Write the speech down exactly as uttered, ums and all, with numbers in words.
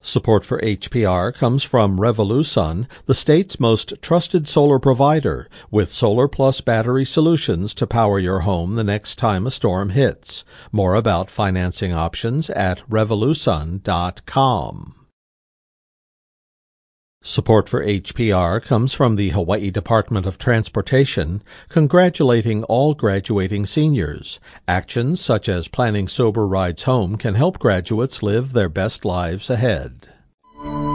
Support for H P R comes from Revolusun, the state's most trusted solar provider, with Solar Plus battery solutions to power your home the next time a storm hits. More about financing options at revolusun dot com. Support for H P R comes from the Hawaii Department of Transportation, congratulating all graduating seniors. Actions such as planning sober rides home can help graduates live their best lives ahead.